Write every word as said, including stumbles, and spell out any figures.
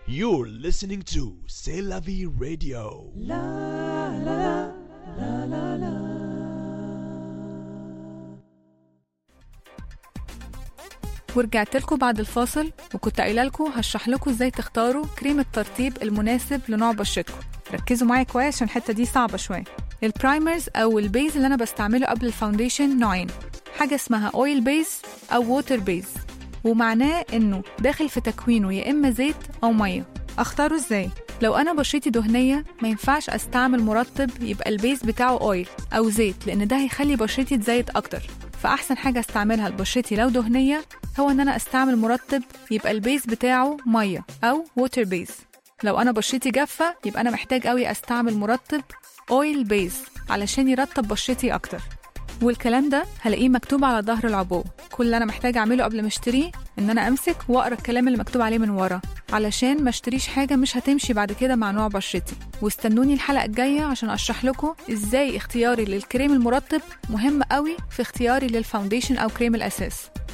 You're listening to C'est la vie radio. La la la la la. ورجعت لكم بعد الفاصل وكنت قايله لكم هشرح لكم ازاي تختاروا كريم الترطيب المناسب لنوع بشرتكم. ركزوا معايا كويس عشان الحته دي صعبه شويه. البرايمرز او البيز اللي انا بستعمله قبل الفاونديشن نوعين، حاجه اسمها اويل بيز او ووتر بيز، ومعناه انه داخل في تكوينه يا اما زيت او ميه. اختاره ازاي؟ لو انا بشرتي دهنيه ما ينفعش استعمل مرطب يبقى البيز بتاعه اويل او زيت، لان ده هيخلي بشرتي تزيت اكتر. فاحسن حاجه استعملها لبشرتي لو دهنيه هو ان انا استعمل مرطب يبقى البيز بتاعه ميه او ووتر بيز. لو انا بشرتي جافه يبقى انا محتاج قوي استعمل مرطب اويل بيز علشان يرطب بشرتي اكتر. والكلام ده هلاقيه مكتوب على ظهر العبوه. كل اللي انا محتاج اعمله قبل ما اشتريه ان انا امسك واقرا الكلام اللي مكتوب عليه من ورا، علشان ما اشتريش حاجه مش هتمشي بعد كده مع نوع بشرتي. واستنوني الحلقه الجايه عشان اشرح لكم ازاي اختياري للكريم المرطب مهم قوي في اختياري للفاونديشن او كريم الاساس.